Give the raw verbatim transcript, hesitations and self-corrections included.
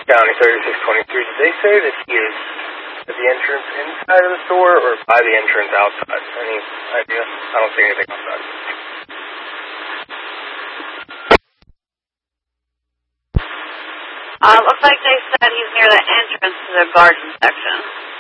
County thirty-six twenty-three. Did they say that he is at the entrance inside of the store or by the entrance outside? Any idea? I don't see anything outside. Uh, looks like they said he's near the entrance to the garden section.